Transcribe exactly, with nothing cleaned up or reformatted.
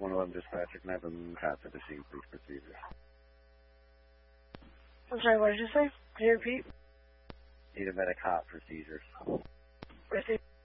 one eleven dispatcher, can I have a cop at the scene, please, for seizures? I'm sorry, what did you say? Can you repeat? Need a medic hot for seizures. Receive.